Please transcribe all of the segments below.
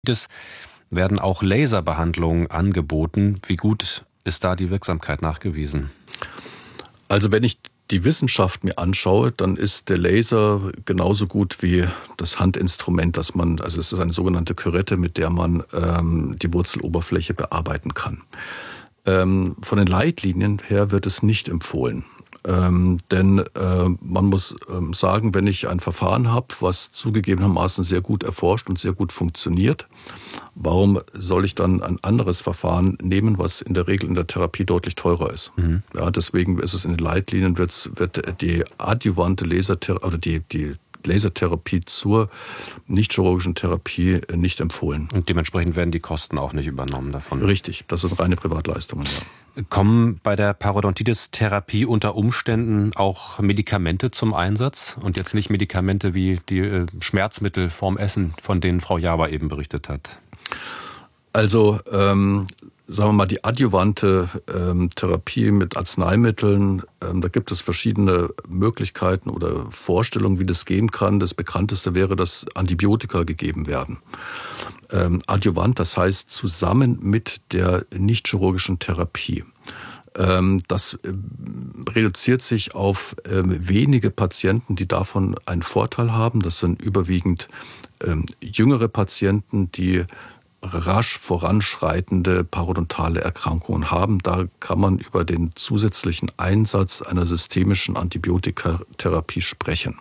Es werden auch Laserbehandlungen angeboten. Wie gut ist da die Wirksamkeit nachgewiesen? Also wenn ich die Wissenschaft mir anschaue, dann ist der Laser genauso gut wie das Handinstrument, also es ist eine sogenannte Kürette, mit der man die Wurzeloberfläche bearbeiten kann. Von den Leitlinien her wird es nicht empfohlen. Denn man muss sagen, wenn ich ein Verfahren habe, was zugegebenermaßen sehr gut erforscht und sehr gut funktioniert, warum soll ich dann ein anderes Verfahren nehmen, was in der Regel in der Therapie deutlich teurer ist? Mhm. Ja, deswegen ist es in den Leitlinien, wird die adjuvante Lasertherapie, oder die Lasertherapie zur nicht-chirurgischen Therapie nicht empfohlen. Und dementsprechend werden die Kosten auch nicht übernommen davon? Richtig, das sind reine Privatleistungen, ja. Kommen bei der Parodontitis-Therapie unter Umständen auch Medikamente zum Einsatz? Und jetzt nicht Medikamente wie die Schmerzmittel vorm Essen, von denen Frau Jaber eben berichtet hat? Also, sagen wir mal, die adjuvante Therapie mit Arzneimitteln, da gibt es verschiedene Möglichkeiten oder Vorstellungen, wie das gehen kann. Das bekannteste wäre, dass Antibiotika gegeben werden. Adjuvant, das heißt zusammen mit der nicht-chirurgischen Therapie. Das reduziert sich auf wenige Patienten, die davon einen Vorteil haben. Das sind überwiegend jüngere Patienten, die rasch voranschreitende parodontale Erkrankungen haben. Da kann man über den zusätzlichen Einsatz einer systemischen Antibiotikatherapie sprechen.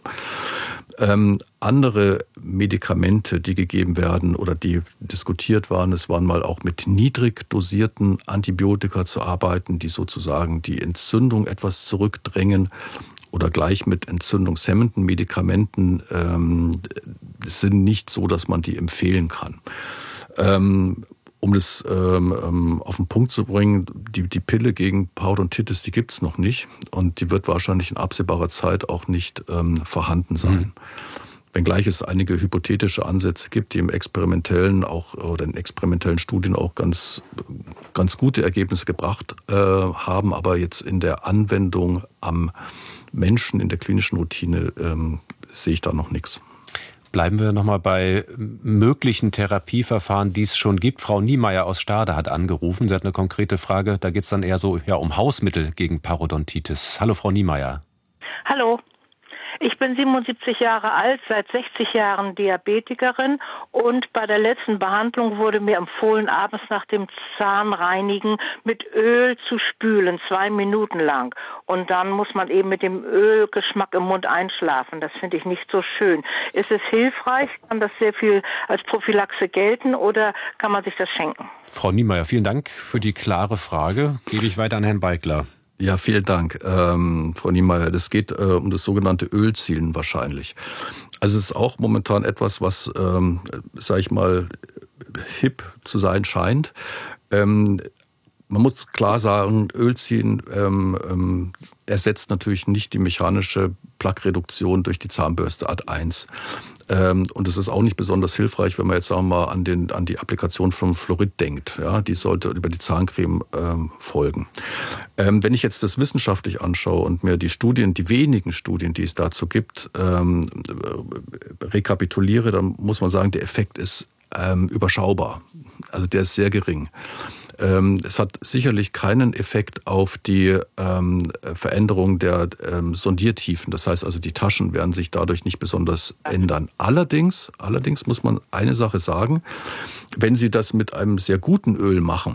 Andere Medikamente, die gegeben werden oder die diskutiert waren, es waren mal auch mit niedrig dosierten Antibiotika zu arbeiten, die sozusagen die Entzündung etwas zurückdrängen, oder gleich mit entzündungshemmenden Medikamenten sind nicht so, dass man die empfehlen kann. Um das auf den Punkt zu bringen, die Pille gegen Parodontitis, die gibt es noch nicht und die wird wahrscheinlich in absehbarer Zeit auch nicht vorhanden sein. Wenngleich es einige hypothetische Ansätze gibt, die im experimentellen oder in experimentellen Studien auch ganz gute Ergebnisse gebracht haben, aber jetzt in der Anwendung am Menschen, in der klinischen Routine sehe ich da noch nichts. Bleiben wir nochmal bei möglichen Therapieverfahren, die es schon gibt. Frau Niemeyer aus Stade hat angerufen. Sie hat eine konkrete Frage. Da geht es dann eher so um Hausmittel gegen Parodontitis. Hallo, Frau Niemeyer. Hallo. Ich bin 77 Jahre alt, seit 60 Jahren Diabetikerin und bei der letzten Behandlung wurde mir empfohlen, abends nach dem Zahnreinigen mit Öl zu spülen, 2 Minuten lang. Und dann muss man eben mit dem Ölgeschmack im Mund einschlafen. Das finde ich nicht so schön. Ist es hilfreich? Kann das sehr viel als Prophylaxe gelten oder kann man sich das schenken? Frau Niemeyer, vielen Dank für die klare Frage. Gebe ich weiter an Herrn Beigler. Ja, vielen Dank, Frau Niemeyer. Das geht um das sogenannte Ölzielen wahrscheinlich. Also es ist auch momentan etwas, was, sage ich mal, hip zu sein scheint. Man muss klar sagen, Ölziehen ersetzt natürlich nicht die mechanische Plaque-Reduktion durch die Zahnbürste Art 1. Und es ist auch nicht besonders hilfreich, wenn man jetzt sagen wir mal an die Applikation von Fluorid denkt. Ja, die sollte über die Zahncreme folgen. Wenn ich jetzt das wissenschaftlich anschaue und mir die wenigen Studien, die es dazu gibt, rekapituliere, dann muss man sagen, der Effekt ist überschaubar. Also der ist sehr gering. Es hat sicherlich keinen Effekt auf die Veränderung der Sondiertiefen. Das heißt also, die Taschen werden sich dadurch nicht besonders ändern. Allerdings muss man eine Sache sagen, wenn Sie das mit einem sehr guten Öl machen,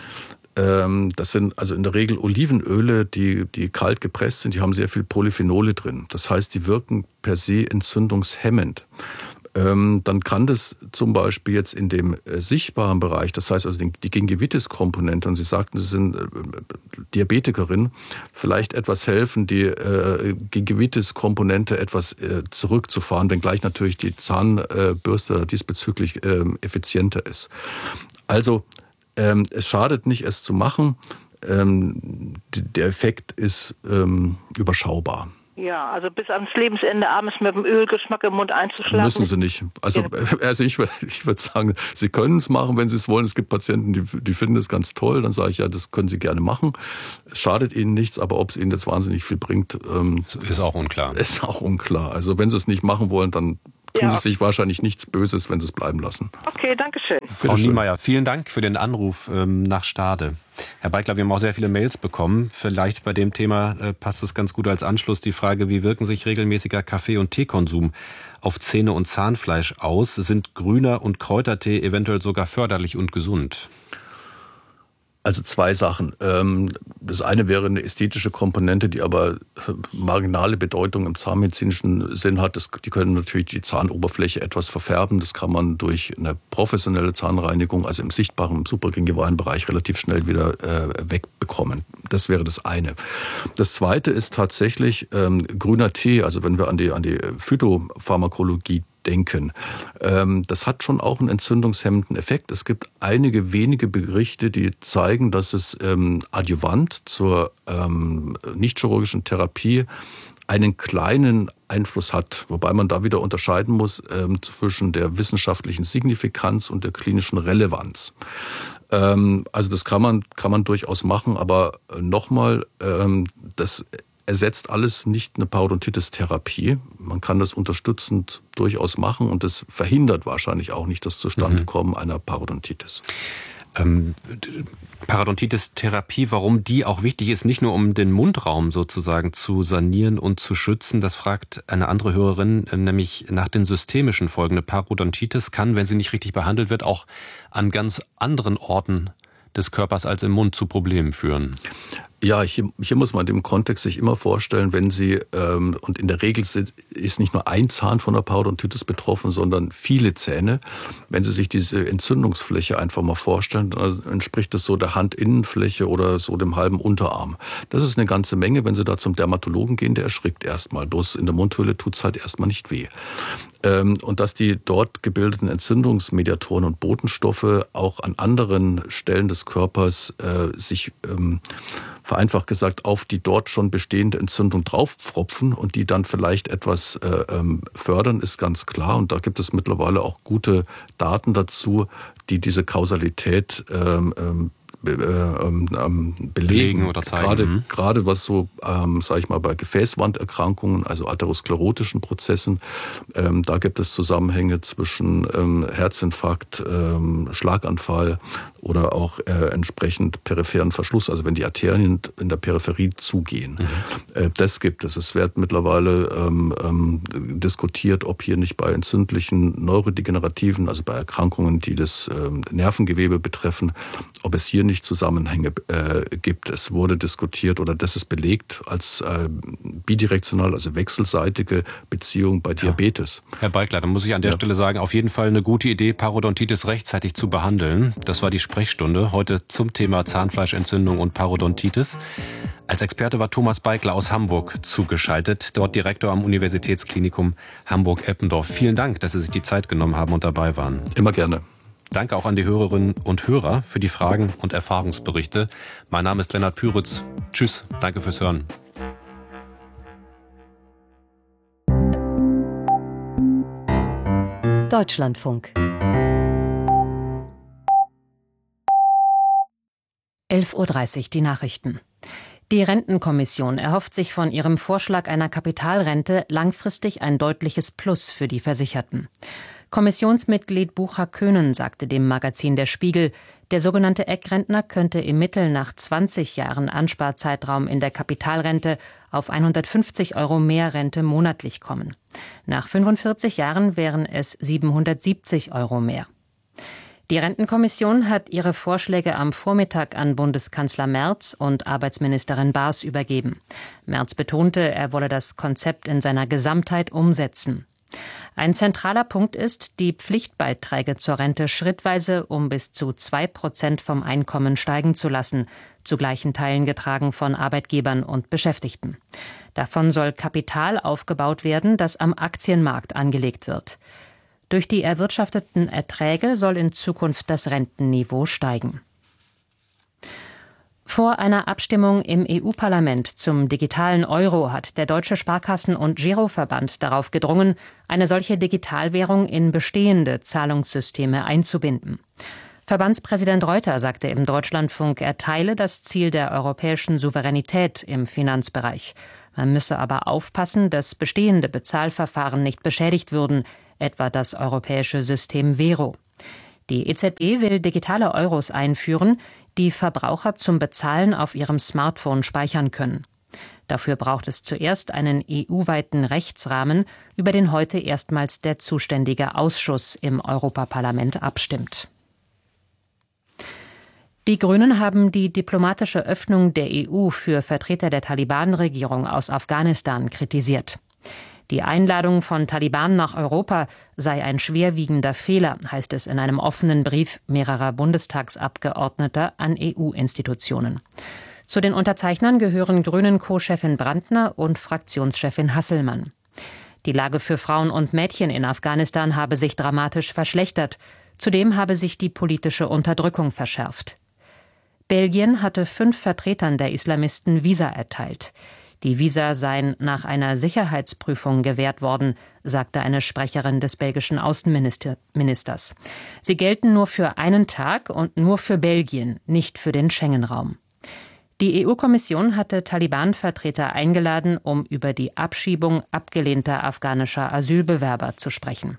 das sind also in der Regel Olivenöle, die kalt gepresst sind, die haben sehr viel Polyphenole drin. Das heißt, die wirken per se entzündungshemmend. Dann kann das zum Beispiel jetzt in dem sichtbaren Bereich, das heißt also die Gingivitis-Komponente, und Sie sagten, Sie sind Diabetikerin, vielleicht etwas helfen, die Gingivitis-Komponente etwas zurückzufahren, wenngleich natürlich die Zahnbürste diesbezüglich effizienter ist. Also es schadet nicht, es zu machen. Der Effekt ist überschaubar. Ja, also bis ans Lebensende abends mit dem Ölgeschmack im Mund einzuschlafen. Müssen Sie nicht. Also ich würde sagen, Sie können es machen, wenn Sie es wollen. Es gibt Patienten, die finden es ganz toll. Dann sage ich, ja, das können Sie gerne machen. Es schadet Ihnen nichts, aber ob es Ihnen jetzt wahnsinnig viel bringt, ist auch unklar. Ist auch unklar. Also wenn Sie es nicht machen wollen, dann tun Sie sich wahrscheinlich nichts Böses, wenn Sie es bleiben lassen. Okay, danke schön. Frau Niemeyer, vielen Dank für den Anruf nach Stade. Herr Beikler, wir haben auch sehr viele Mails bekommen. Vielleicht bei dem Thema passt es ganz gut als Anschluss die Frage, wie wirken sich regelmäßiger Kaffee- und Teekonsum auf Zähne und Zahnfleisch aus? Sind grüner und Kräutertee eventuell sogar förderlich und gesund? Also zwei Sachen. Das eine wäre eine ästhetische Komponente, die aber marginale Bedeutung im zahnmedizinischen Sinn hat. Die können natürlich die Zahnoberfläche etwas verfärben. Das kann man durch eine professionelle Zahnreinigung, also im sichtbaren, im supragingivalen Bereich, relativ schnell wieder wegbekommen. Das wäre das eine. Das zweite ist tatsächlich grüner Tee. Also wenn wir an die Phytopharmakologie denken. Das hat schon auch einen entzündungshemmenden Effekt. Es gibt einige wenige Berichte, die zeigen, dass es adjuvant zur nichtchirurgischen Therapie einen kleinen Einfluss hat, wobei man da wieder unterscheiden muss zwischen der wissenschaftlichen Signifikanz und der klinischen Relevanz. Also das kann man durchaus machen, aber nochmal, das ersetzt alles nicht eine Parodontitis-Therapie. Man kann das unterstützend durchaus machen und das verhindert wahrscheinlich auch nicht das Zustandekommen einer Parodontitis. Parodontitis-Therapie, warum die auch wichtig ist, nicht nur um den Mundraum sozusagen zu sanieren und zu schützen, das fragt eine andere Hörerin, nämlich nach den systemischen Folgen. Eine Parodontitis kann, wenn sie nicht richtig behandelt wird, auch an ganz anderen Orten des Körpers als im Mund zu Problemen führen. Ja, hier muss man im Kontext sich immer vorstellen, wenn Sie, und in der Regel ist nicht nur ein Zahn von der Parodontitis betroffen, sondern viele Zähne. Wenn Sie sich diese Entzündungsfläche einfach mal vorstellen, dann entspricht das so der Handinnenfläche oder so dem halben Unterarm. Das ist eine ganze Menge. Wenn Sie da zum Dermatologen gehen, der erschrickt erstmal. Bloß in der Mundhöhle tut's halt erstmal nicht weh. Und dass die dort gebildeten Entzündungsmediatoren und Botenstoffe auch an anderen Stellen des Körpers sich vereinfacht gesagt, auf die dort schon bestehende Entzündung draufpfropfen und die dann vielleicht etwas fördern, ist ganz klar. Und da gibt es mittlerweile auch gute Daten dazu, die diese Kausalität belegen oder zeigen. Gerade was so, sage ich mal, bei Gefäßwanderkrankungen, also atherosklerotischen Prozessen, da gibt es Zusammenhänge zwischen Herzinfarkt, Schlaganfall oder auch entsprechend peripheren Verschluss, also wenn die Arterien in der Peripherie zugehen. Das gibt es. Es wird mittlerweile diskutiert, ob hier nicht bei entzündlichen neurodegenerativen, also bei Erkrankungen, die das Nervengewebe betreffen, ob es hier nicht Zusammenhänge gibt. Es wurde diskutiert oder das ist belegt als bidirektional, also wechselseitige Beziehung bei Diabetes. Herr Beikler, dann muss ich an der Stelle sagen, auf jeden Fall eine gute Idee, Parodontitis rechtzeitig zu behandeln. Das war die Sprechstunde heute zum Thema Zahnfleischentzündung und Parodontitis. Als Experte war Thomas Beikler aus Hamburg zugeschaltet, dort Direktor am Universitätsklinikum Hamburg-Eppendorf. Vielen Dank, dass Sie sich die Zeit genommen haben und dabei waren. Immer gerne. Danke auch an die Hörerinnen und Hörer für die Fragen und Erfahrungsberichte. Mein Name ist Lennart Püritz. Tschüss, danke fürs Hören. Deutschlandfunk. 11:30 Uhr, die Nachrichten. Die Rentenkommission erhofft sich von ihrem Vorschlag einer Kapitalrente langfristig ein deutliches Plus für die Versicherten. Kommissionsmitglied Bucher-Köhnen sagte dem Magazin Der Spiegel, der sogenannte Eckrentner könnte im Mittel nach 20 Jahren Ansparzeitraum in der Kapitalrente auf 150 € mehr Rente monatlich kommen. Nach 45 Jahren wären es 770 € mehr. Die Rentenkommission hat ihre Vorschläge am Vormittag an Bundeskanzler Merz und Arbeitsministerin Baas übergeben. Merz betonte, er wolle das Konzept in seiner Gesamtheit umsetzen. Ein zentraler Punkt ist, die Pflichtbeiträge zur Rente schrittweise um bis zu 2% vom Einkommen steigen zu lassen, zu gleichen Teilen getragen von Arbeitgebern und Beschäftigten. Davon soll Kapital aufgebaut werden, das am Aktienmarkt angelegt wird. Durch die erwirtschafteten Erträge soll in Zukunft das Rentenniveau steigen. Vor einer Abstimmung im EU-Parlament zum digitalen Euro hat der Deutsche Sparkassen- und Giroverband darauf gedrungen, eine solche Digitalwährung in bestehende Zahlungssysteme einzubinden. Verbandspräsident Reuter sagte im Deutschlandfunk, er teile das Ziel der europäischen Souveränität im Finanzbereich. Man müsse aber aufpassen, dass bestehende Bezahlverfahren nicht beschädigt würden. etwa das europäische System Vero. Die EZB will digitale Euros einführen, die Verbraucher zum Bezahlen auf ihrem Smartphone speichern können. Dafür braucht es zuerst einen EU-weiten Rechtsrahmen, über den heute erstmals der zuständige Ausschuss im Europaparlament abstimmt. Die Grünen haben die diplomatische Öffnung der EU für Vertreter der Taliban-Regierung aus Afghanistan kritisiert. Die Einladung von Taliban nach Europa sei ein schwerwiegender Fehler, heißt es in einem offenen Brief mehrerer Bundestagsabgeordneter an EU-Institutionen. Zu den Unterzeichnern gehören Grünen-Co-Chefin Brandner und Fraktionschefin Hasselmann. Die Lage für Frauen und Mädchen in Afghanistan habe sich dramatisch verschlechtert. Zudem habe sich die politische Unterdrückung verschärft. Belgien hatte 5 Vertretern der Islamisten Visa erteilt. Die Visa seien nach einer Sicherheitsprüfung gewährt worden, sagte eine Sprecherin des belgischen Außenministers. Sie gelten nur für einen Tag und nur für Belgien, nicht für den Schengen-Raum. Die EU-Kommission hatte Taliban-Vertreter eingeladen, um über die Abschiebung abgelehnter afghanischer Asylbewerber zu sprechen.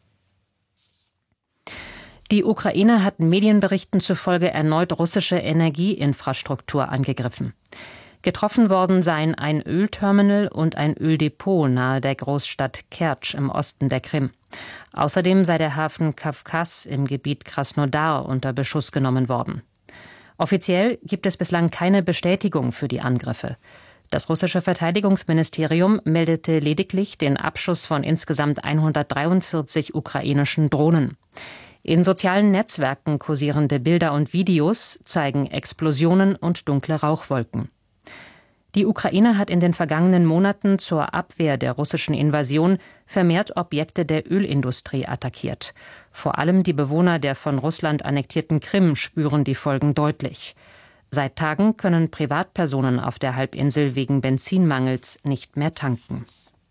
Die Ukraine hat Medienberichten zufolge erneut russische Energieinfrastruktur angegriffen. Getroffen worden seien ein Ölterminal und ein Öldepot nahe der Großstadt Kertsch im Osten der Krim. Außerdem sei der Hafen Kawkas im Gebiet Krasnodar unter Beschuss genommen worden. Offiziell gibt es bislang keine Bestätigung für die Angriffe. Das russische Verteidigungsministerium meldete lediglich den Abschuss von insgesamt 143 ukrainischen Drohnen. In sozialen Netzwerken kursierende Bilder und Videos zeigen Explosionen und dunkle Rauchwolken. Die Ukraine hat in den vergangenen Monaten zur Abwehr der russischen Invasion vermehrt Objekte der Ölindustrie attackiert. Vor allem die Bewohner der von Russland annektierten Krim spüren die Folgen deutlich. Seit Tagen können Privatpersonen auf der Halbinsel wegen Benzinmangels nicht mehr tanken.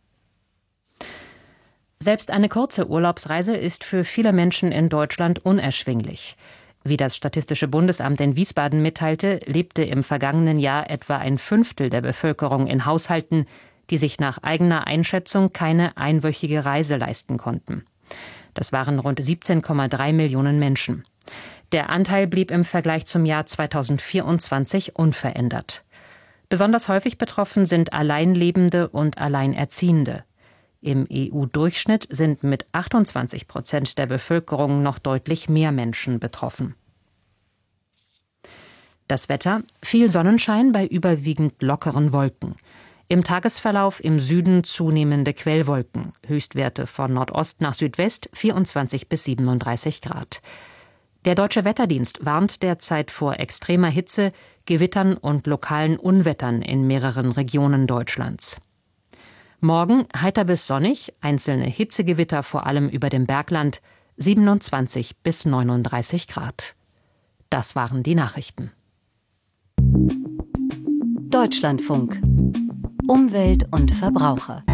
Selbst eine kurze Urlaubsreise ist für viele Menschen in Deutschland unerschwinglich. Wie das Statistische Bundesamt in Wiesbaden mitteilte, lebte im vergangenen Jahr etwa ein Fünftel der Bevölkerung in Haushalten, die sich nach eigener Einschätzung keine einwöchige Reise leisten konnten. Das waren rund 17,3 Millionen Menschen. Der Anteil blieb im Vergleich zum Jahr 2024 unverändert. Besonders häufig betroffen sind Alleinlebende und Alleinerziehende. Im EU-Durchschnitt sind mit 28% der Bevölkerung noch deutlich mehr Menschen betroffen. Das Wetter: viel Sonnenschein bei überwiegend lockeren Wolken. Im Tagesverlauf im Süden zunehmende Quellwolken. Höchstwerte von Nordost nach Südwest 24 bis 37 Grad. Der Deutsche Wetterdienst warnt derzeit vor extremer Hitze, Gewittern und lokalen Unwettern in mehreren Regionen Deutschlands. Morgen heiter bis sonnig, einzelne Hitzegewitter vor allem über dem Bergland, 27 bis 39 Grad. Das waren die Nachrichten. Deutschlandfunk. Umwelt und Verbraucher.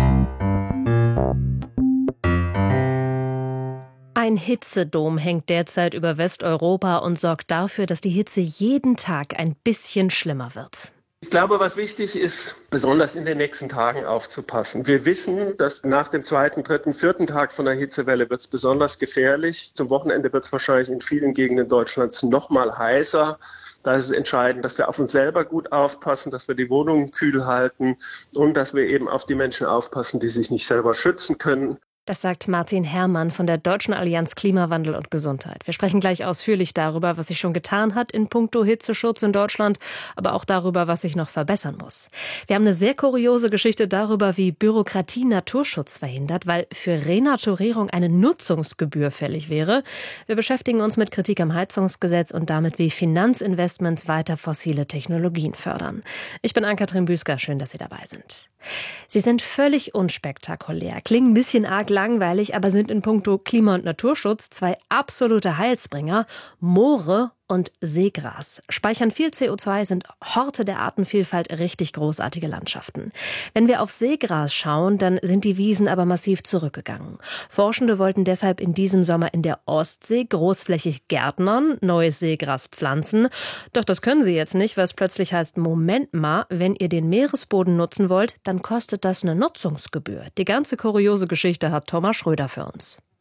Ein Hitzedom hängt derzeit über Westeuropa und sorgt dafür, dass die Hitze jeden Tag ein bisschen schlimmer wird. Ich glaube, was wichtig ist, besonders in den nächsten Tagen aufzupassen. Wir wissen, dass nach dem 2., 3., 4. Tag von der Hitzewelle wird es besonders gefährlich. Zum Wochenende wird es wahrscheinlich in vielen Gegenden Deutschlands noch mal heißer. Da ist es entscheidend, dass wir auf uns selber gut aufpassen, dass wir die Wohnungen kühl halten und dass wir eben auf die Menschen aufpassen, die sich nicht selber schützen können. Das sagt Martin Herrmann von der Deutschen Allianz Klimawandel und Gesundheit. Wir sprechen gleich ausführlich darüber, was sich schon getan hat in puncto Hitzeschutz in Deutschland, aber auch darüber, was sich noch verbessern muss. Wir haben eine sehr kuriose Geschichte darüber, wie Bürokratie Naturschutz verhindert, weil für Renaturierung eine Nutzungsgebühr fällig wäre. Wir beschäftigen uns mit Kritik am Heizungsgesetz und damit, wie Finanzinvestments weiter fossile Technologien fördern. Ich bin Ann-Kathrin Büsker, schön, dass Sie dabei sind. Sie sind völlig unspektakulär, klingen ein bisschen arg langweilig, aber sind in puncto Klima- und Naturschutz 2 absolute Heilsbringer: Moore und Seegras. Speichern viel CO2, sind Horte der Artenvielfalt, richtig großartige Landschaften. Wenn wir auf Seegras schauen, dann sind die Wiesen aber massiv zurückgegangen. Forschende wollten deshalb in diesem Sommer in der Ostsee großflächig gärtnern, neues Seegras pflanzen. Doch das können sie jetzt nicht, weil es plötzlich heißt, Moment mal, wenn ihr den Meeresboden nutzen wollt, dann kostet das eine Nutzungsgebühr. Die ganze kuriose Geschichte hat Thomas Schröder für uns.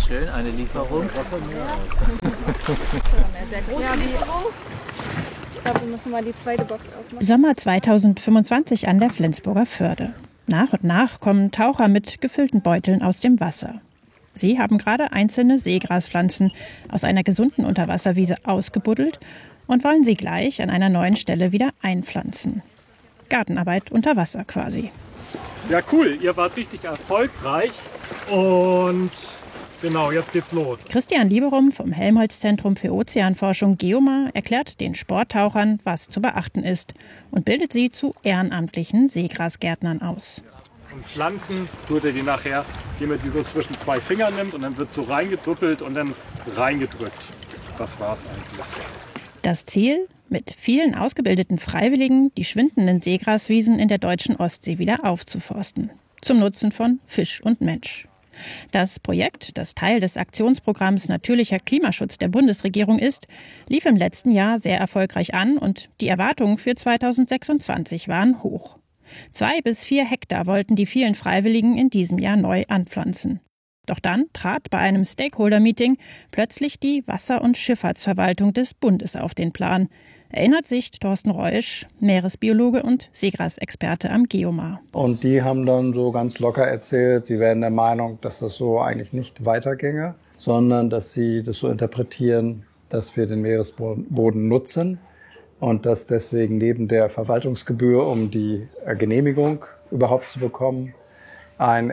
schön, eine Lieferung. Ich glaube, wir müssen mal die zweite Box aufmachen. Sommer 2025 an der Flensburger Förde. Nach und nach kommen Taucher mit gefüllten Beuteln aus dem Wasser. Sie haben gerade einzelne Seegraspflanzen aus einer gesunden Unterwasserwiese ausgebuddelt und wollen sie gleich an einer neuen Stelle wieder einpflanzen. Gartenarbeit unter Wasser quasi. Ja, cool, ihr wart richtig erfolgreich und genau, jetzt geht's los. Christian Lieberum vom Helmholtz-Zentrum für Ozeanforschung Geomar erklärt den Sporttauchern, was zu beachten ist und bildet sie zu ehrenamtlichen Seegrasgärtnern aus. Und Pflanzen tut ihr die nachher, indem ihr die so zwischen zwei Fingern nimmt und dann wird so reingeduppelt und dann reingedrückt. Das war's eigentlich. Das Ziel? Mit vielen ausgebildeten Freiwilligen die schwindenden Seegraswiesen in der deutschen Ostsee wieder aufzuforsten. Zum Nutzen von Fisch und Mensch. Das Projekt, das Teil des Aktionsprogramms Natürlicher Klimaschutz der Bundesregierung ist, lief im letzten Jahr sehr erfolgreich an und die Erwartungen für 2026 waren hoch. 2 bis 4 Hektar wollten die vielen Freiwilligen in diesem Jahr neu anpflanzen. Doch dann trat bei einem Stakeholder-Meeting plötzlich die Wasser- und Schifffahrtsverwaltung des Bundes auf den Plan. Erinnert sich Thorsten Reusch, Meeresbiologe und Seegrasexperte am Geomar. Und die haben dann so ganz locker erzählt, sie wären der Meinung, dass das so eigentlich nicht weiterginge, sondern dass sie das so interpretieren, dass wir den Meeresboden nutzen und dass deswegen neben der Verwaltungsgebühr, um die Genehmigung überhaupt zu bekommen, eine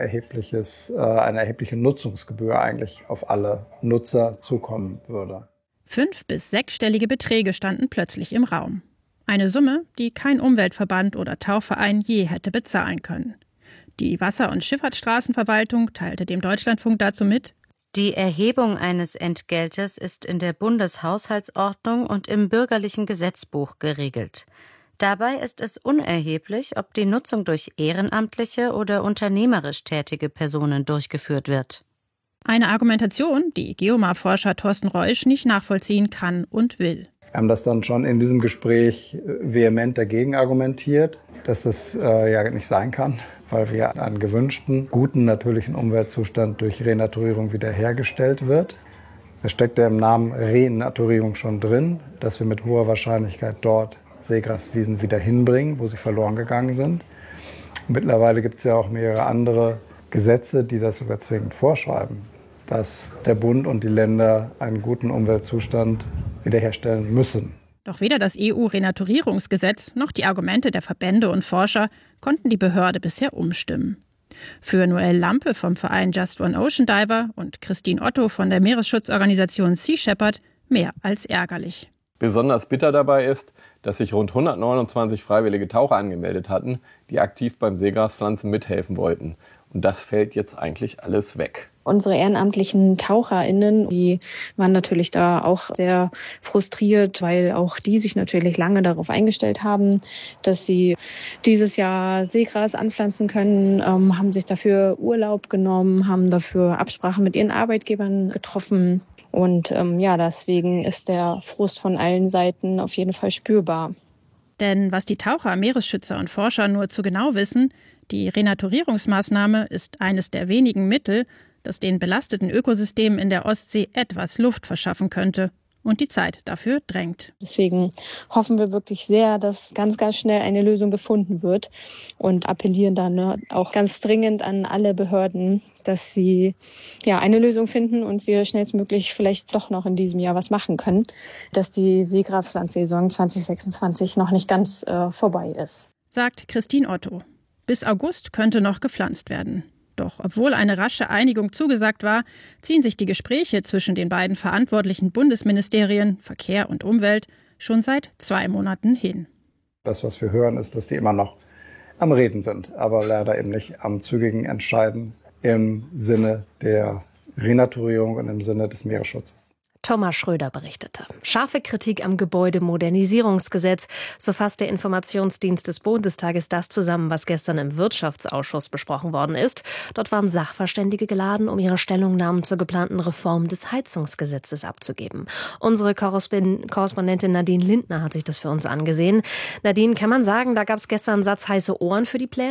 erhebliche Nutzungsgebühr eigentlich auf alle Nutzer zukommen würde. 5- bis 6-stellige Beträge standen plötzlich im Raum. Eine Summe, die kein Umweltverband oder Tauchverein je hätte bezahlen können. Die Wasser- und Schifffahrtsstraßenverwaltung teilte dem Deutschlandfunk dazu mit: Die Erhebung eines Entgeltes ist in der Bundeshaushaltsordnung und im bürgerlichen Gesetzbuch geregelt. Dabei ist es unerheblich, ob die Nutzung durch ehrenamtliche oder unternehmerisch tätige Personen durchgeführt wird. Eine Argumentation, die Geomar-Forscher Thorsten Reusch nicht nachvollziehen kann und will. Wir haben das dann schon in diesem Gespräch vehement dagegen argumentiert, dass es ja nicht sein kann, weil wir einen gewünschten, guten natürlichen Umweltzustand durch Renaturierung wiederhergestellt wird. Es steckt ja im Namen Renaturierung schon drin, dass wir mit hoher Wahrscheinlichkeit dort Seegraswiesen wieder hinbringen, wo sie verloren gegangen sind. Mittlerweile gibt es ja auch mehrere andere Gesetze, die das sogar zwingend vorschreiben, dass der Bund und die Länder einen guten Umweltzustand wiederherstellen müssen. Doch weder das EU-Renaturierungsgesetz noch die Argumente der Verbände und Forscher konnten die Behörde bisher umstimmen. Für Noel Lampe vom Verein Just One Ocean Diver und Christine Otto von der Meeresschutzorganisation Sea Shepherd mehr als ärgerlich. Besonders bitter dabei ist, dass sich rund 129 freiwillige Taucher angemeldet hatten, die aktiv beim Seegraspflanzen mithelfen wollten. Und das fällt jetzt eigentlich alles weg. Unsere ehrenamtlichen TaucherInnen, die waren natürlich da auch sehr frustriert, weil auch die sich natürlich lange darauf eingestellt haben, dass sie dieses Jahr Seegras anpflanzen können, haben sich dafür Urlaub genommen, haben dafür Absprachen mit ihren Arbeitgebern getroffen. Und deswegen ist der Frust von allen Seiten auf jeden Fall spürbar. Denn was die Taucher, Meeresschützer und Forscher nur zu genau wissen, die Renaturierungsmaßnahme ist eines der wenigen Mittel, das den belasteten Ökosystemen in der Ostsee etwas Luft verschaffen könnte. Und die Zeit dafür drängt. Deswegen hoffen wir wirklich sehr, dass ganz, ganz schnell eine Lösung gefunden wird und appellieren dann auch ganz dringend an alle Behörden, dass sie eine Lösung finden und wir schnellstmöglich vielleicht doch noch in diesem Jahr was machen können, dass die Seegraspflanzsaison 2026 noch nicht ganz vorbei ist. Sagt Christine Otto. Bis August könnte noch gepflanzt werden. Doch obwohl eine rasche Einigung zugesagt war, ziehen sich die Gespräche zwischen den beiden verantwortlichen Bundesministerien Verkehr und Umwelt schon seit 2 Monaten hin. Das, was wir hören, ist, dass die immer noch am Reden sind, aber leider eben nicht am zügigen Entscheiden im Sinne der Renaturierung und im Sinne des Meeresschutzes. Thomas Schröder berichtete. Scharfe Kritik am Gebäudemodernisierungsgesetz. So fasst der Informationsdienst des Bundestages das zusammen, was gestern im Wirtschaftsausschuss besprochen worden ist. Dort waren Sachverständige geladen, um ihre Stellungnahmen zur geplanten Reform des Heizungsgesetzes abzugeben. Unsere Korrespondentin Nadine Lindner hat sich das für uns angesehen. Nadine, kann man sagen, da gab es gestern einen Satz heiße Ohren für die Pläne?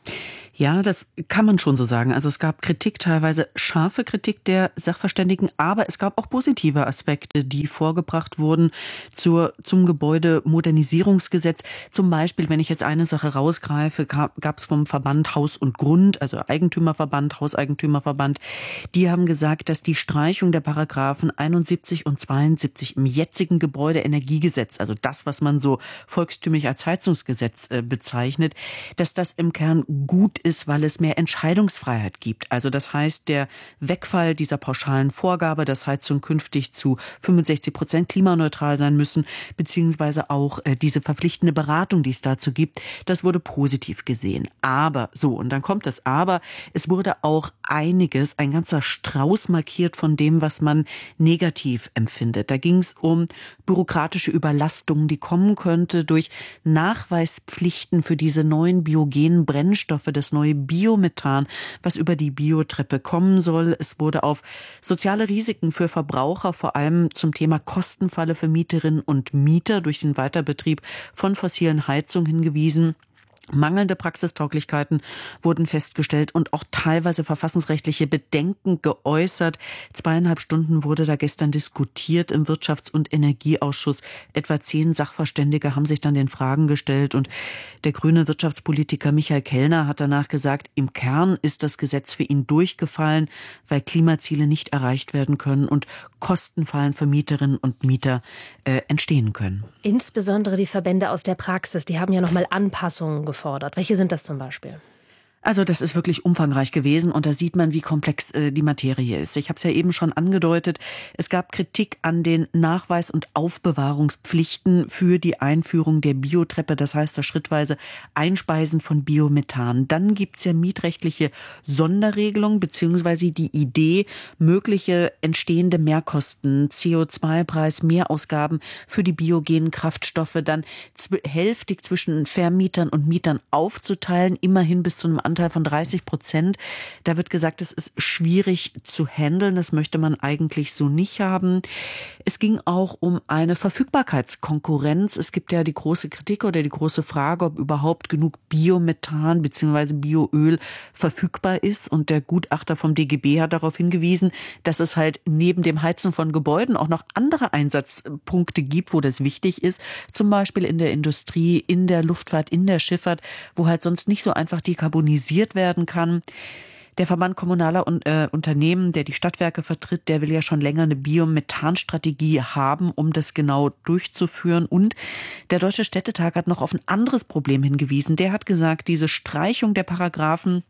Ja, das kann man schon so sagen. Also es gab Kritik, teilweise scharfe Kritik der Sachverständigen, aber es gab auch positive Aspekte, die vorgebracht wurden zum Gebäudemodernisierungsgesetz. Zum Beispiel, wenn ich jetzt eine Sache rausgreife, gab es vom Verband Haus und Grund, also Eigentümerverband, Hauseigentümerverband, die haben gesagt, dass die Streichung der Paragraphen 71 und 72 im jetzigen Gebäudeenergiegesetz, also das, was man so volkstümlich als Heizungsgesetz bezeichnet, dass das im Kern gut ist, weil es mehr Entscheidungsfreiheit gibt. Also das heißt, der Wegfall dieser pauschalen Vorgabe, dass Heizungen künftig zu 65% klimaneutral sein müssen, beziehungsweise auch diese verpflichtende Beratung, die es dazu gibt, das wurde positiv gesehen. Aber, so, und dann kommt das Aber, es wurde auch einiges, ein ganzer Strauß markiert von dem, was man negativ empfindet. Da ging es um bürokratische Überlastungen, die kommen könnte durch Nachweispflichten für diese neuen biogenen Brennstoffe, das neue Biomethan, was über die Biotreppe kommen soll. Es wurde auf soziale Risiken für Verbraucher, vor allem zum Thema Kostenfalle für Mieterinnen und Mieter durch den Weiterbetrieb von fossilen Heizungen hingewiesen. Mangelnde Praxistauglichkeiten wurden festgestellt und auch teilweise verfassungsrechtliche Bedenken geäußert. 2,5 Stunden wurde da gestern diskutiert im Wirtschafts- und Energieausschuss. Etwa 10 Sachverständige haben sich dann den Fragen gestellt und der grüne Wirtschaftspolitiker Michael Kellner hat danach gesagt, im Kern ist das Gesetz für ihn durchgefallen, weil Klimaziele nicht erreicht werden können und Kostenfallen für Mieterinnen und Mieter entstehen können. Insbesondere die Verbände aus der Praxis, die haben ja nochmal Anpassungen gefordert. Welche sind das zum Beispiel? Also das ist wirklich umfangreich gewesen und da sieht man, wie komplex die Materie ist. Ich habe es ja eben schon angedeutet, es gab Kritik an den Nachweis- und Aufbewahrungspflichten für die Einführung der Biotreppe, das heißt das schrittweise Einspeisen von Biomethan. Dann gibt's ja mietrechtliche Sonderregelungen beziehungsweise die Idee, mögliche entstehende Mehrkosten, CO2-Preis, Mehrausgaben für die biogenen Kraftstoffe dann hälftig zwischen Vermietern und Mietern aufzuteilen, immerhin bis zu einem Anteil von 30%. Da wird gesagt, es ist schwierig zu handeln. Das möchte man eigentlich so nicht haben. Es ging auch um eine Verfügbarkeitskonkurrenz. Es gibt ja die große Kritik oder die große Frage, ob überhaupt genug Biomethan bzw. Bioöl verfügbar ist. Und der Gutachter vom DGB hat darauf hingewiesen, dass es halt neben dem Heizen von Gebäuden auch noch andere Einsatzpunkte gibt, wo das wichtig ist. Zum Beispiel in der Industrie, in der Luftfahrt, in der Schifffahrt, wo halt sonst nicht so einfach dekarbonisiert werden kann. Der Verband kommunaler Unternehmen, der die Stadtwerke vertritt, der will ja schon länger eine Biomethan-Strategie haben, um das genau durchzuführen. Und der Deutsche Städtetag hat noch auf ein anderes Problem hingewiesen. Der hat gesagt, diese Streichung der Paragraphen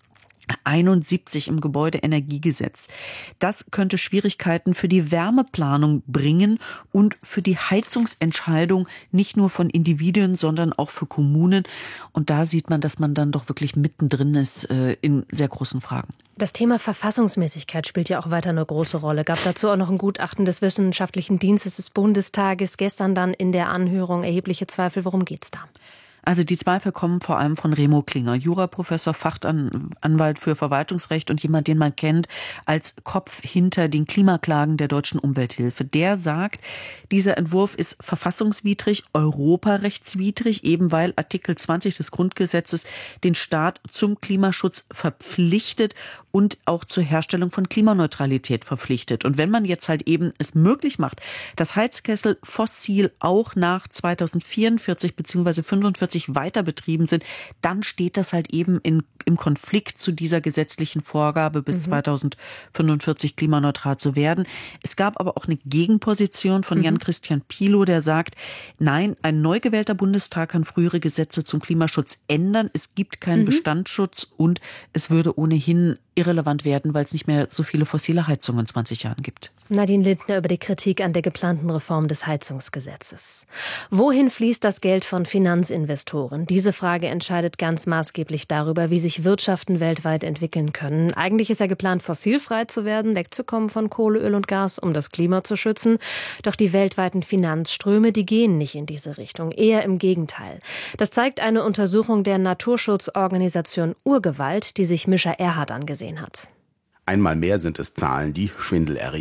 71 im Gebäudeenergiegesetz. Das könnte Schwierigkeiten für die Wärmeplanung bringen und für die Heizungsentscheidung nicht nur von Individuen, sondern auch für Kommunen. Und da sieht man, dass man dann doch wirklich mittendrin ist in sehr großen Fragen. Das Thema Verfassungsmäßigkeit spielt ja auch weiter eine große Rolle. Gab dazu auch noch ein Gutachten des Wissenschaftlichen Dienstes des Bundestages. Gestern dann in der Anhörung erhebliche Zweifel. Worum geht's da? Also die Zweifel kommen vor allem von Remo Klinger, Juraprofessor, Fachanwalt für Verwaltungsrecht und jemand, den man kennt als Kopf hinter den Klimaklagen der Deutschen Umwelthilfe. Der sagt, dieser Entwurf ist verfassungswidrig, europarechtswidrig, eben weil Artikel 20 des Grundgesetzes den Staat zum Klimaschutz verpflichtet und auch zur Herstellung von Klimaneutralität verpflichtet. Und wenn man jetzt halt eben es möglich macht, dass Heizkessel fossil auch nach 2044 bzw. 45 weiter betrieben sind, dann steht das halt eben im Konflikt zu dieser gesetzlichen Vorgabe, bis 2045 klimaneutral zu werden. Es gab aber auch eine Gegenposition von Jan-Christian Pilow, der sagt, nein, ein neu gewählter Bundestag kann frühere Gesetze zum Klimaschutz ändern. Es gibt keinen Bestandsschutz und es würde ohnehin irrelevant werden, weil es nicht mehr so viele fossile Heizungen in 20 Jahren gibt. Nadine Lindner über die Kritik an der geplanten Reform des Heizungsgesetzes. Wohin fließt das Geld von Finanzinvestoren? Diese Frage entscheidet ganz maßgeblich darüber, wie sich Wirtschaften weltweit entwickeln können. Eigentlich ist ja geplant, fossilfrei zu werden, wegzukommen von Kohle, Öl und Gas, um das Klima zu schützen. Doch die weltweiten Finanzströme, die gehen nicht in diese Richtung, eher im Gegenteil. Das zeigt eine Untersuchung der Naturschutzorganisation Urgewalt, die sich Mischa Erhardt angesehen hat. Einmal mehr sind es Zahlen, die Schwindel erregen.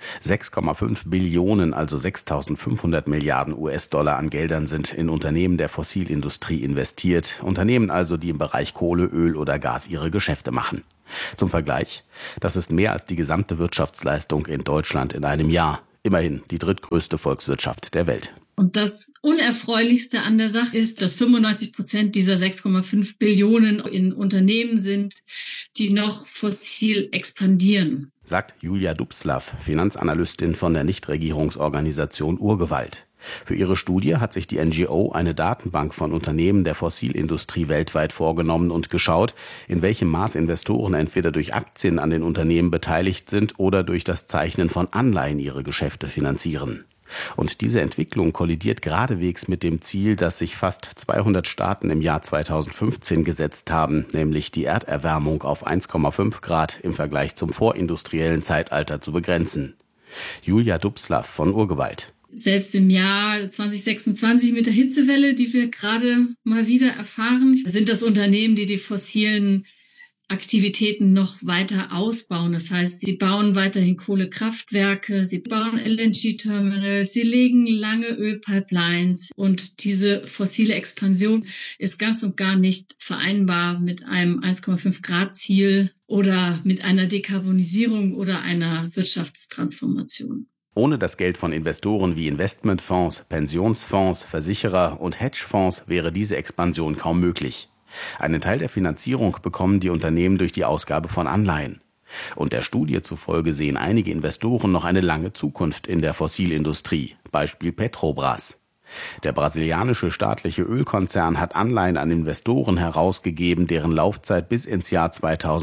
6,5 Billionen, also 6.500 Milliarden US-Dollar an Geldern sind in Unternehmen der Fossilindustrie investiert. Unternehmen also, die im Bereich Kohle, Öl oder Gas ihre Geschäfte machen. Zum Vergleich, das ist mehr als die gesamte Wirtschaftsleistung in Deutschland in einem Jahr. Immerhin die drittgrößte Volkswirtschaft der Welt. Und das Unerfreulichste an der Sache ist, dass 95% dieser 6,5 Billionen in Unternehmen sind, die noch fossil expandieren. Sagt Julia Dubslav, Finanzanalystin von der Nichtregierungsorganisation Urgewalt. Für ihre Studie hat sich die NGO eine Datenbank von Unternehmen der Fossilindustrie weltweit vorgenommen und geschaut, in welchem Maß Investoren entweder durch Aktien an den Unternehmen beteiligt sind oder durch das Zeichnen von Anleihen ihre Geschäfte finanzieren. Und diese Entwicklung kollidiert geradewegs mit dem Ziel, das sich fast 200 Staaten im Jahr 2015 gesetzt haben, nämlich die Erderwärmung auf 1,5 Grad im Vergleich zum vorindustriellen Zeitalter zu begrenzen. Julia Dubslav von Urgewalt. Selbst im Jahr 2026 mit der Hitzewelle, die wir gerade mal wieder erfahren, sind das Unternehmen, die fossilen Aktivitäten noch weiter ausbauen. Das heißt, sie bauen weiterhin Kohlekraftwerke, sie bauen LNG-Terminals, sie legen lange Ölpipelines und diese fossile Expansion ist ganz und gar nicht vereinbar mit einem 1,5 Grad Ziel oder mit einer Dekarbonisierung oder einer Wirtschaftstransformation. Ohne das Geld von Investoren wie Investmentfonds, Pensionsfonds, Versicherer und Hedgefonds wäre diese Expansion kaum möglich. Einen Teil der Finanzierung bekommen die Unternehmen durch die Ausgabe von Anleihen. Und der Studie zufolge sehen einige Investoren noch eine lange Zukunft in der Fossilindustrie. Beispiel Petrobras. Der brasilianische staatliche Ölkonzern hat Anleihen an Investoren herausgegeben, deren Laufzeit bis ins Jahr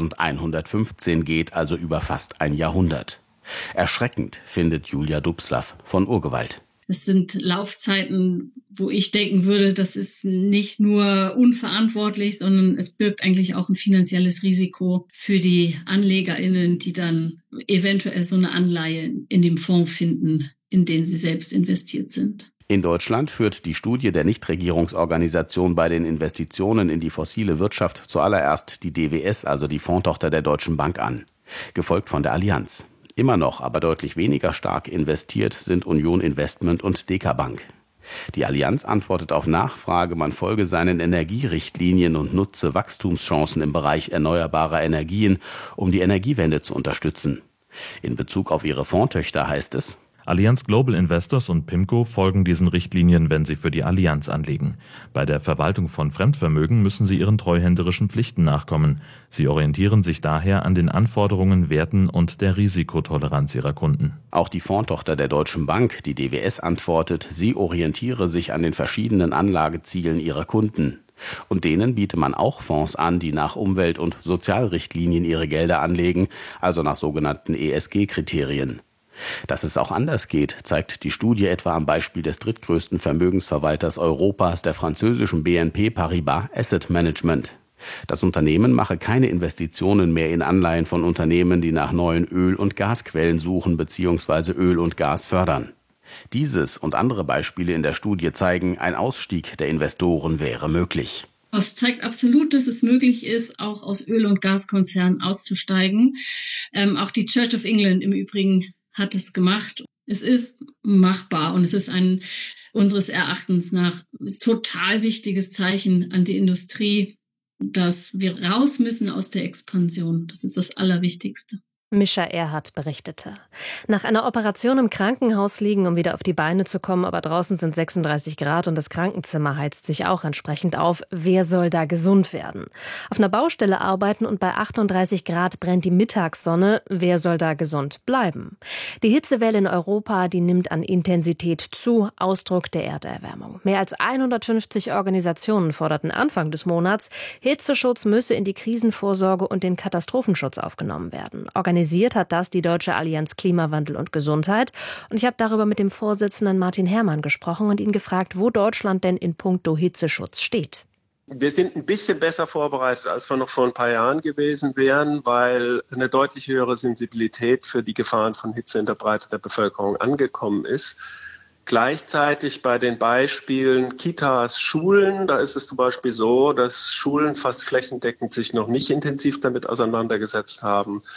2115 geht, also über fast ein Jahrhundert. Erschreckend, findet Julia Dubslav von Urgewalt. Es sind Laufzeiten, wo ich denken würde, das ist nicht nur unverantwortlich, sondern es birgt eigentlich auch ein finanzielles Risiko für die AnlegerInnen, die dann eventuell so eine Anleihe in dem Fonds finden, in den sie selbst investiert sind. In Deutschland führt die Studie der Nichtregierungsorganisation bei den Investitionen in die fossile Wirtschaft zuallererst die DWS, also die Fondstochter der Deutschen Bank, an, gefolgt von der Allianz. Immer noch, aber deutlich weniger stark investiert sind Union Investment und DK Bank. Die Allianz antwortet auf Nachfrage, man folge seinen Energierichtlinien und nutze Wachstumschancen im Bereich erneuerbarer Energien, um die Energiewende zu unterstützen. In Bezug auf ihre Fondstöchter heißt es: Allianz Global Investors und PIMCO folgen diesen Richtlinien, wenn sie für die Allianz anlegen. Bei der Verwaltung von Fremdvermögen müssen sie ihren treuhänderischen Pflichten nachkommen. Sie orientieren sich daher an den Anforderungen, Werten und der Risikotoleranz ihrer Kunden. Auch die Fondstochter der Deutschen Bank, die DWS, antwortet, sie orientiere sich an den verschiedenen Anlagezielen ihrer Kunden. Und denen biete man auch Fonds an, die nach Umwelt- und Sozialrichtlinien ihre Gelder anlegen, also nach sogenannten ESG-Kriterien. Dass es auch anders geht, zeigt die Studie etwa am Beispiel des drittgrößten Vermögensverwalters Europas, der französischen BNP Paribas Asset Management. Das Unternehmen mache keine Investitionen mehr in Anleihen von Unternehmen, die nach neuen Öl- und Gasquellen suchen bzw. Öl und Gas fördern. Dieses und andere Beispiele in der Studie zeigen, ein Ausstieg der Investoren wäre möglich. Das zeigt absolut, dass es möglich ist, auch aus Öl- und Gaskonzernen auszusteigen. Auch die Church of England im Übrigen hat es gemacht. Es ist machbar und es ist ein unseres Erachtens nach total wichtiges Zeichen an die Industrie, dass wir raus müssen aus der Expansion. Das ist das Allerwichtigste. Mischa Erhardt berichtete. Nach einer Operation im Krankenhaus liegen, um wieder auf die Beine zu kommen, aber draußen sind 36 Grad und das Krankenzimmer heizt sich auch entsprechend auf. Wer soll da gesund werden? Auf einer Baustelle arbeiten und bei 38 Grad brennt die Mittagssonne. Wer soll da gesund bleiben? Die Hitzewelle in Europa, die nimmt an Intensität zu, Ausdruck der Erderwärmung. Mehr als 150 Organisationen forderten Anfang des Monats, Hitzeschutz müsse in die Krisenvorsorge und den Katastrophenschutz aufgenommen werden. Organisiert hat das die Deutsche Allianz Klimawandel und Gesundheit. Und ich habe darüber mit dem Vorsitzenden Martin Herrmann gesprochen und ihn gefragt, wo Deutschland denn in puncto Hitzeschutz steht. Wir sind ein bisschen besser vorbereitet, als wir noch vor ein paar Jahren gewesen wären, weil eine deutlich höhere Sensibilität für die Gefahren von Hitze in der Breite der Bevölkerung angekommen ist. Gleichzeitig bei den Beispielen Kitas, Schulen, da ist es zum Beispiel so, dass Schulen fast flächendeckend sich noch nicht intensiv damit auseinandergesetzt haben.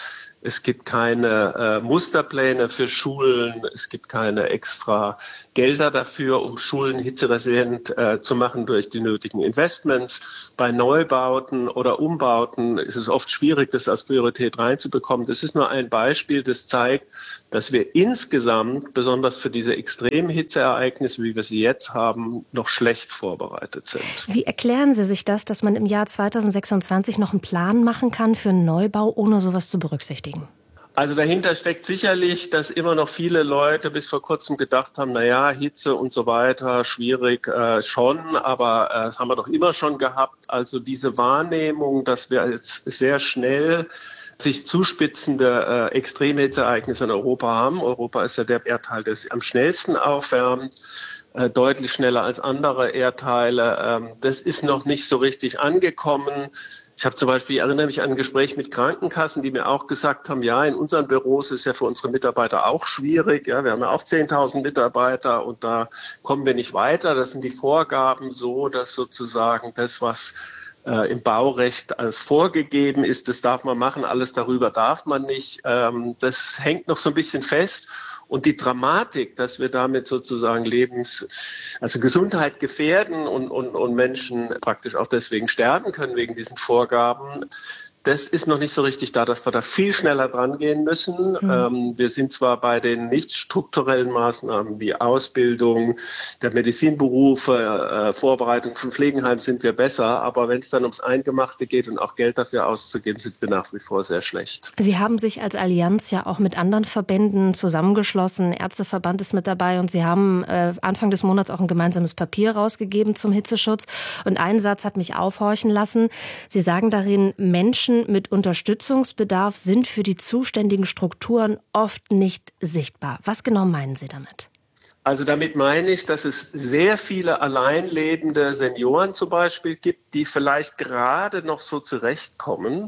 Es gibt keine Musterpläne für Schulen. Es gibt keine extra Gelder dafür, um Schulen hitzeresilient zu machen durch die nötigen Investments. Bei Neubauten oder Umbauten ist es oft schwierig, das als Priorität reinzubekommen. Das ist nur ein Beispiel, das zeigt, dass wir insgesamt, besonders für diese extremen Hitzeereignisse, wie wir sie jetzt haben, noch schlecht vorbereitet sind. Wie erklären Sie sich das, dass man im Jahr 2026 noch einen Plan machen kann für einen Neubau, ohne sowas zu berücksichtigen? Also dahinter steckt sicherlich, dass immer noch viele Leute bis vor kurzem gedacht haben, naja, Hitze und so weiter, schwierig schon, aber das haben wir doch immer schon gehabt. Also diese Wahrnehmung, dass wir jetzt sehr schnell sich zuspitzende Extremhitzeereignisse in Europa haben. Europa ist ja der Erdteil, der sich am schnellsten aufwärmt, deutlich schneller als andere Erdteile. Das ist noch nicht so richtig angekommen. Ich habe zum Beispiel, ich erinnere mich an ein Gespräch mit Krankenkassen, die mir auch gesagt haben, ja, in unseren Büros ist ja für unsere Mitarbeiter auch schwierig. Ja, wir haben ja auch 10.000 Mitarbeiter und da kommen wir nicht weiter. Das sind die Vorgaben so, dass sozusagen das, was im Baurecht als vorgegeben ist, das darf man machen, alles darüber darf man nicht. Das hängt noch so ein bisschen fest. Und die Dramatik, dass wir damit sozusagen also Gesundheit gefährden und Menschen praktisch auch deswegen sterben können wegen diesen Vorgaben, das ist noch nicht so richtig da, dass wir da viel schneller dran gehen müssen. Wir sind zwar bei den nicht strukturellen Maßnahmen wie Ausbildung der Medizinberufe, Vorbereitung von Pflegenheimen sind wir besser, aber wenn es dann ums Eingemachte geht und auch Geld dafür auszugeben, sind wir nach wie vor sehr schlecht. Sie haben sich als Allianz ja auch mit anderen Verbänden zusammengeschlossen. Ärzteverband ist mit dabei und Sie haben Anfang des Monats auch ein gemeinsames Papier rausgegeben zum Hitzeschutz. Und ein Satz hat mich aufhorchen lassen. Sie sagen darin, Menschen mit Unterstützungsbedarf sind für die zuständigen Strukturen oft nicht sichtbar. Was genau meinen Sie damit? Also damit meine ich, dass es sehr viele alleinlebende Senioren zum Beispiel gibt, die vielleicht gerade noch so zurechtkommen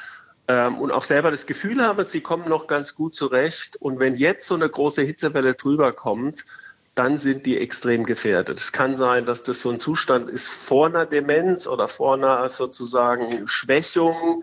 und auch selber das Gefühl haben, sie kommen noch ganz gut zurecht. Und wenn jetzt so eine große Hitzewelle drüber kommt, dann sind die extrem gefährdet. Es kann sein, dass das so ein Zustand ist vor einer Demenz oder vor einer sozusagen Schwächung.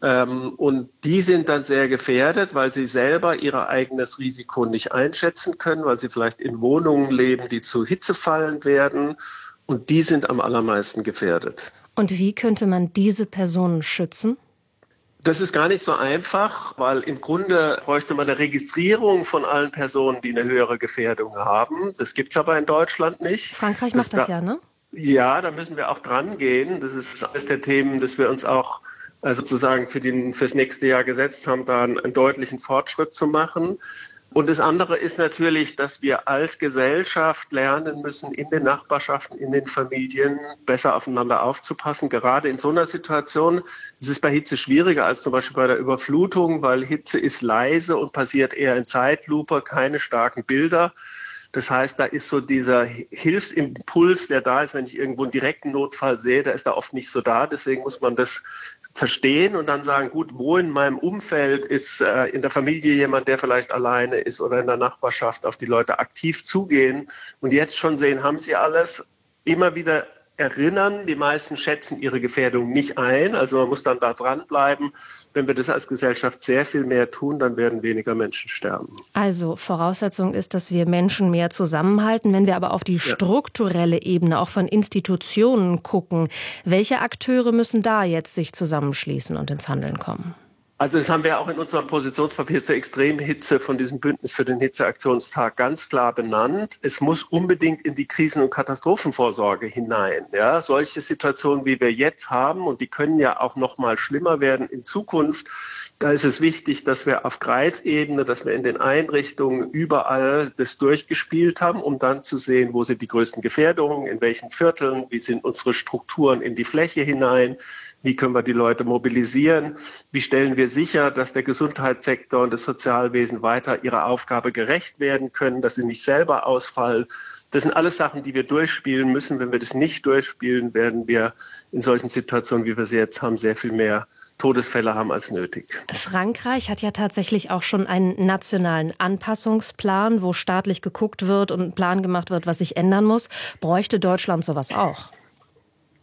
Und die sind dann sehr gefährdet, weil sie selber ihr eigenes Risiko nicht einschätzen können, weil sie vielleicht in Wohnungen leben, die zu Hitzefallen werden. Und die sind am allermeisten gefährdet. Und wie könnte man diese Personen schützen? Das ist gar nicht so einfach, weil im Grunde bräuchte man eine Registrierung von allen Personen, die eine höhere Gefährdung haben. Das gibt es aber in Deutschland nicht. Frankreich macht das ja, ne? Ja, da müssen wir auch dran gehen. Das ist eines der Themen, dass wir uns auch sozusagen fürs nächste Jahr gesetzt haben, da einen deutlichen Fortschritt zu machen. Und das andere ist natürlich, dass wir als Gesellschaft lernen müssen, in den Nachbarschaften, in den Familien besser aufeinander aufzupassen. Gerade in so einer Situation ist es bei Hitze schwieriger als zum Beispiel bei der Überflutung, weil Hitze ist leise und passiert eher in Zeitlupe, keine starken Bilder. Das heißt, da ist so dieser Hilfsimpuls, der da ist, wenn ich irgendwo einen direkten Notfall sehe, der ist da oft nicht so da. Deswegen muss man das verstehen und dann sagen, gut, wo in meinem Umfeld ist in der Familie jemand, der vielleicht alleine ist oder in der Nachbarschaft, auf die Leute aktiv zugehen und jetzt schon sehen, haben sie alles, immer wieder erinnern. Die meisten schätzen ihre Gefährdung nicht ein, also man muss dann da dranbleiben. Wenn wir das als Gesellschaft sehr viel mehr tun, dann werden weniger Menschen sterben. Also Voraussetzung ist, dass wir Menschen mehr zusammenhalten. Wenn wir aber auf die strukturelle Ebene auch von Institutionen gucken, welche Akteure müssen da jetzt sich zusammenschließen und ins Handeln kommen? Also das haben wir auch in unserem Positionspapier zur Extremhitze von diesem Bündnis für den Hitzeaktionstag ganz klar benannt. Es muss unbedingt in die Krisen- und Katastrophenvorsorge hinein. Ja, solche Situationen, wie wir jetzt haben, und die können ja auch noch mal schlimmer werden in Zukunft, da ist es wichtig, dass wir auf Kreisebene, dass wir in den Einrichtungen überall das durchgespielt haben, um dann zu sehen, wo sind die größten Gefährdungen, in welchen Vierteln, wie sind unsere Strukturen in die Fläche hinein. Wie können wir die Leute mobilisieren? Wie stellen wir sicher, dass der Gesundheitssektor und das Sozialwesen weiter ihrer Aufgabe gerecht werden können, dass sie nicht selber ausfallen? Das sind alles Sachen, die wir durchspielen müssen. Wenn wir das nicht durchspielen, werden wir in solchen Situationen, wie wir sie jetzt haben, sehr viel mehr Todesfälle haben als nötig. Frankreich hat ja tatsächlich auch schon einen nationalen Anpassungsplan, wo staatlich geguckt wird und ein Plan gemacht wird, was sich ändern muss. Bräuchte Deutschland sowas auch?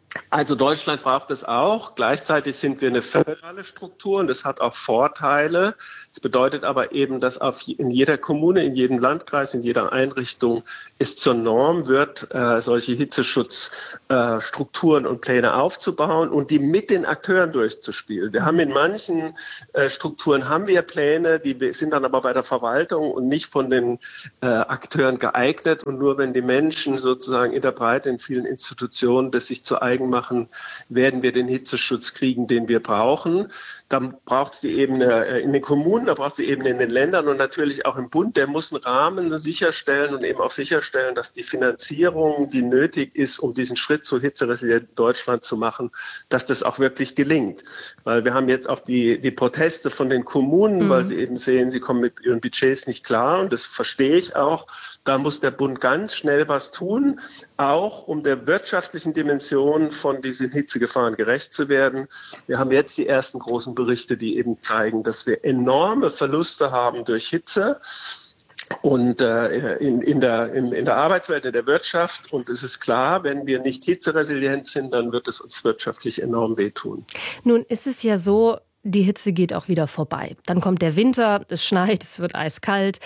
Also Deutschland braucht es auch. Gleichzeitig sind wir eine föderale Struktur und das hat auch Vorteile. Das bedeutet aber eben, dass in jeder Kommune, in jedem Landkreis, in jeder Einrichtung es zur Norm wird, solche Hitzeschutzstrukturen und Pläne aufzubauen und die mit den Akteuren durchzuspielen. Wir haben in manchen Strukturen haben wir Pläne, die sind dann aber bei der Verwaltung und nicht von den Akteuren geeignet. Und nur wenn die Menschen sozusagen in der Breite in vielen Institutionen das sich zu eigen machen, werden wir den Hitzeschutz kriegen, den wir brauchen. Dann braucht es die Ebene in den Kommunen, da braucht es die Ebene in den Ländern und natürlich auch im Bund. Der muss einen Rahmen sicherstellen und eben auch sicherstellen, dass die Finanzierung, die nötig ist, um diesen Schritt zu hitzeresilienten Deutschland zu machen, dass das auch wirklich gelingt. Weil wir haben jetzt auch die Proteste von den Kommunen, weil sie eben sehen, sie kommen mit ihren Budgets nicht klar und das verstehe ich auch. Da muss der Bund ganz schnell was tun, auch um der wirtschaftlichen Dimension von diesen Hitzegefahren gerecht zu werden. Wir haben jetzt die ersten großen Berichte, die eben zeigen, dass wir enorme Verluste haben durch Hitze und in der Arbeitswelt, in der Wirtschaft. Und es ist klar, wenn wir nicht hitzeresilient sind, dann wird es uns wirtschaftlich enorm wehtun. Nun ist es ja so, die Hitze geht auch wieder vorbei. Dann kommt der Winter, es schneit, es wird eiskalt.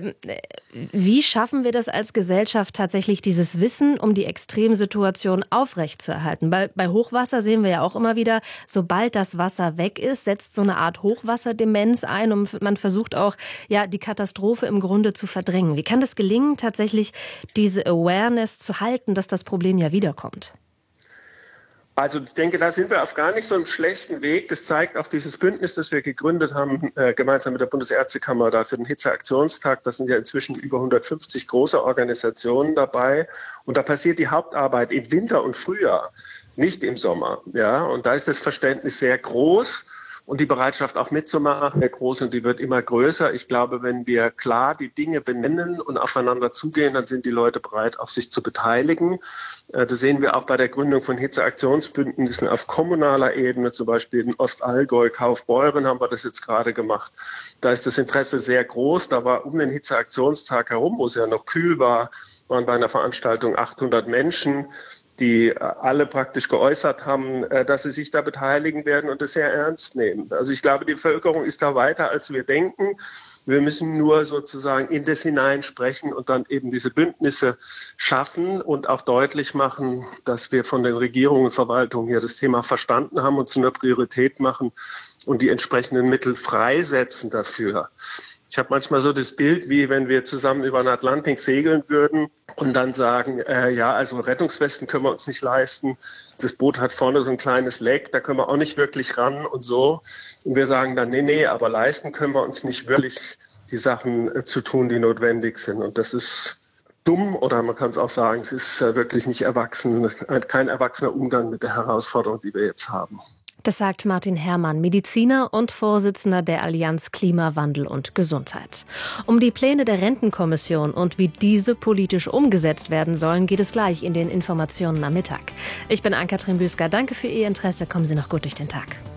Wie schaffen wir das als Gesellschaft tatsächlich, dieses Wissen um die Extremsituation aufrechtzuerhalten? Bei Hochwasser sehen wir ja auch immer wieder, sobald das Wasser weg ist, setzt so eine Art Hochwasserdemenz ein und man versucht auch, ja, die Katastrophe im Grunde zu verdrängen. Wie kann das gelingen, tatsächlich diese Awareness zu halten, dass das Problem ja wiederkommt? Also ich denke, da sind wir auf gar nicht so einem schlechten Weg. Das zeigt auch dieses Bündnis, das wir gegründet haben, gemeinsam mit der Bundesärztekammer da für den Hitzeaktionstag. Da sind ja inzwischen über 150 große Organisationen dabei. Und da passiert die Hauptarbeit im Winter und Frühjahr, nicht im Sommer. Ja, und da ist das Verständnis sehr groß. Und die Bereitschaft auch mitzumachen, sehr groß und die wird immer größer. Ich glaube, wenn wir klar die Dinge benennen und aufeinander zugehen, dann sind die Leute bereit, auch sich zu beteiligen. Das sehen wir auch bei der Gründung von Hitzeaktionsbündnissen auf kommunaler Ebene, zum Beispiel in Ostallgäu, Kaufbeuren haben wir das jetzt gerade gemacht. Da ist das Interesse sehr groß. Da war um den Hitzeaktionstag herum, wo es ja noch kühl war, waren bei einer Veranstaltung 800 Menschen, die alle praktisch geäußert haben, dass sie sich da beteiligen werden und das sehr ernst nehmen. Also ich glaube, die Bevölkerung ist da weiter, als wir denken. Wir müssen nur sozusagen in das hineinsprechen und dann eben diese Bündnisse schaffen und auch deutlich machen, dass wir von den Regierungen und Verwaltungen hier das Thema verstanden haben und zu einer Priorität machen und die entsprechenden Mittel freisetzen dafür. Ich habe manchmal so das Bild, wie wenn wir zusammen über den Atlantik segeln würden und dann sagen, ja, also Rettungswesten können wir uns nicht leisten. Das Boot hat vorne so ein kleines Leck, da können wir auch nicht wirklich ran und so. Und wir sagen dann, nee, aber leisten können wir uns nicht wirklich, die Sachen zu tun, die notwendig sind. Und das ist dumm oder man kann es auch sagen, es ist wirklich nicht erwachsen, kein erwachsener Umgang mit der Herausforderung, die wir jetzt haben. Das sagt Martin Herrmann, Mediziner und Vorsitzender der Allianz Klimawandel und Gesundheit. Um die Pläne der Rentenkommission und wie diese politisch umgesetzt werden sollen, geht es gleich in den Informationen am Mittag. Ich bin Ann-Kathrin Büsker. Danke für Ihr Interesse. Kommen Sie noch gut durch den Tag.